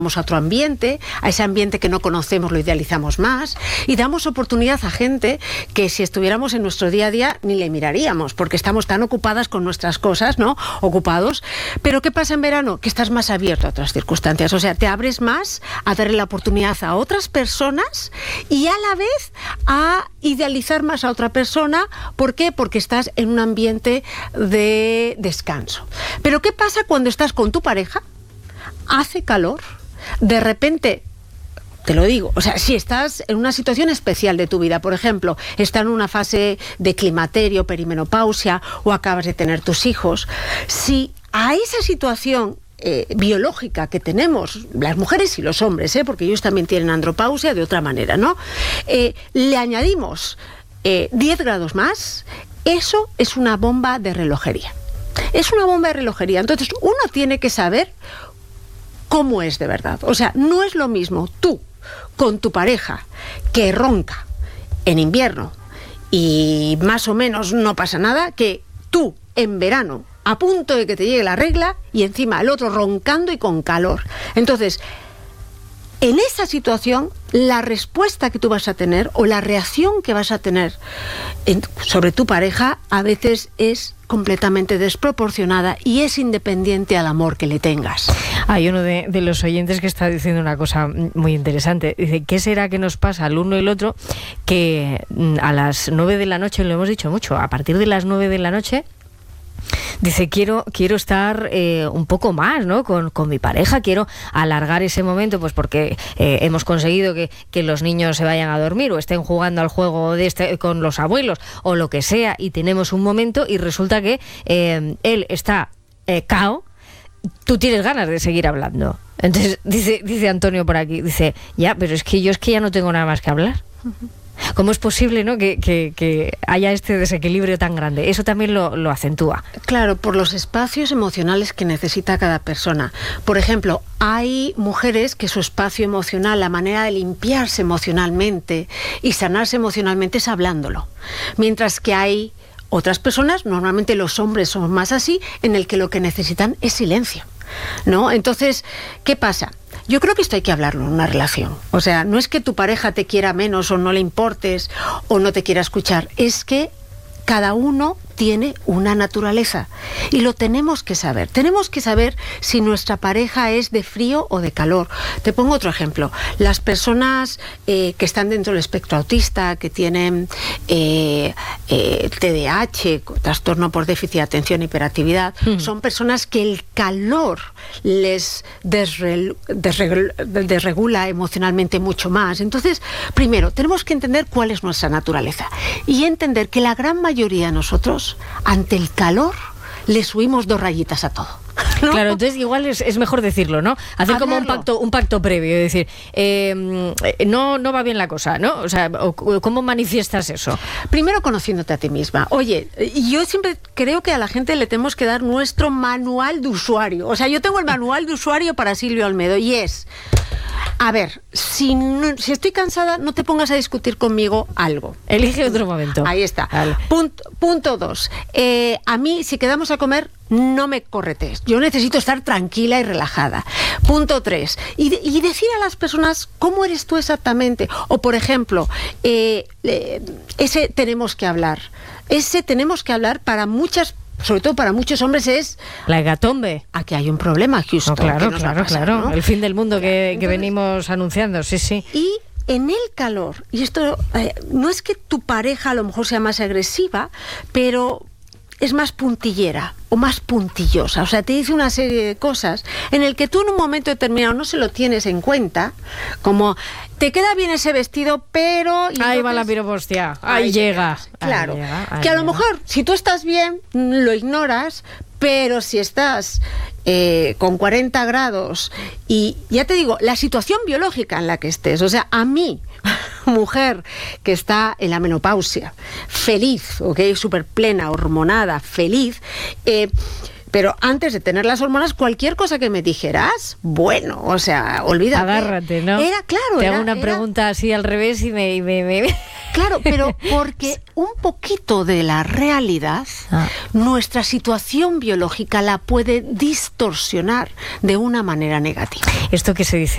a otro ambiente, a ese ambiente que no conocemos lo idealizamos más y damos oportunidad a gente que si estuviéramos en nuestro día a día ni le miraríamos porque estamos tan ocupadas con nuestras cosas, ¿no? Ocupados. Pero ¿qué pasa en verano? Que estás más abierto a otras circunstancias, o sea, te abres más a darle la oportunidad a otras personas y a la vez a idealizar más a otra persona. ¿Por qué? Porque estás en un ambiente de descanso. Pero ¿qué pasa cuando estás con tu pareja? Hace calor. De repente, te lo digo, o sea, si estás en una situación especial de tu vida, por ejemplo, estás en una fase de climaterio, perimenopausia o acabas de tener tus hijos, si a esa situación biológica que tenemos las mujeres y los hombres, porque ellos también tienen andropausia de otra manera, ¿no? Le añadimos 10 grados más, eso es una bomba de relojería. Es una bomba de relojería. Entonces, uno tiene que saber cómo es de verdad. O sea, no es lo mismo tú con tu pareja que ronca en invierno y más o menos no pasa nada, que tú en verano a punto de que te llegue la regla y encima el otro roncando y con calor. Entonces, en esa situación, la respuesta que tú vas a tener o la reacción que vas a tener sobre tu pareja a veces es completamente desproporcionada y es independiente al amor que le tengas. Hay uno de los oyentes que está diciendo una cosa muy interesante. Dice, ¿qué será que nos pasa al uno y el otro? Que a las 9 de la noche, lo hemos dicho mucho, a partir de las 9 de la noche, dice, quiero estar un poco más, ¿no? con mi pareja, quiero alargar ese momento, pues porque hemos conseguido que los niños se vayan a dormir o estén jugando al juego con los abuelos o lo que sea, y tenemos un momento y resulta que él está cao, tú tienes ganas de seguir hablando. Entonces dice Antonio por aquí, dice, ya, pero es que yo ya no tengo nada más que hablar. ¿Cómo es posible, ¿no? que haya este desequilibrio tan grande? Eso también lo acentúa. Claro, por los espacios emocionales que necesita cada persona. Por ejemplo, hay mujeres que su espacio emocional, la manera de limpiarse emocionalmente y sanarse emocionalmente es hablándolo. Mientras que hay otras personas, normalmente los hombres son más así, en el que lo que necesitan es silencio, ¿no? Entonces, ¿qué pasa? Yo creo que esto hay que hablarlo en una relación. O sea, no es que tu pareja te quiera menos o no le importes o no te quiera escuchar, es que cada uno tiene una naturaleza y lo tenemos que saber. Tenemos que saber si nuestra pareja es de frío o de calor. Te pongo otro ejemplo. Las personas que están dentro del espectro autista, que tienen TDAH, trastorno por déficit de atención e hiperactividad, son personas que el calor les desregula emocionalmente mucho más. Entonces, primero, tenemos que entender cuál es nuestra naturaleza y entender que la gran mayoría de nosotros, ante el calor, le subimos 2 rayitas a todo, ¿no? Claro, entonces igual es mejor decirlo, ¿no? Hacer como un pacto previo, es decir, no va bien la cosa, ¿no? O sea, ¿cómo manifiestas eso? Primero conociéndote a ti misma. Oye, yo siempre creo que a la gente le tenemos que dar nuestro manual de usuario. O sea, yo tengo el manual de usuario para Silvia Olmedo y es... A ver, si estoy cansada, no te pongas a discutir conmigo algo. Elige otro momento. Ahí está. Vale. Punto 2. A mí, si quedamos a comer, no me corretees. Yo necesito estar tranquila y relajada. Punto 3. Y decir a las personas cómo eres tú exactamente. O, por ejemplo, ese tenemos que hablar. Ese tenemos que hablar para muchas, sobre todo para muchos hombres, es la hecatombe. Aquí hay un problema, Houston. No, claro. ¿No? El fin del mundo que venimos anunciando, sí. Y en el calor, y esto no es que tu pareja a lo mejor sea más agresiva, pero es más puntillera o más puntillosa. O sea, te dice una serie de cosas en el que tú en un momento determinado no se lo tienes en cuenta, como te queda bien ese vestido, pero... Ahí va la piropostia, ahí llega. Claro, ahí que a lo llega. mejor si tú estás bien, lo ignoras, pero si estás con 40 grados y ya te digo, la situación biológica en la que estés, o sea, a mí, mujer que está en la menopausia, feliz, ¿ok? Súper plena, hormonada, feliz, pero antes de tener las hormonas, cualquier cosa que me dijeras, bueno, o sea, olvídate. Agárrate, ¿no? Era claro. Te hago una pregunta así al revés y me... Claro, pero porque un poquito de la realidad, nuestra situación biológica la puede distorsionar de una manera negativa. Esto que se dice